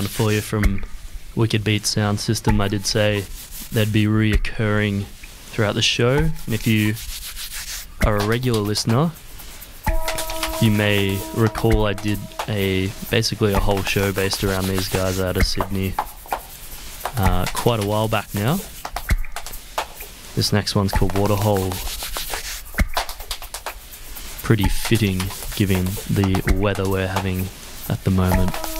For you from Wicked Beat Sound System, I did say they'd be reoccurring throughout the show, and if you are a regular listener, you may recall I did basically a whole show based around these guys out of Sydney quite a while back now. This next one's called Waterhole. Pretty fitting given the weather we're having at the moment.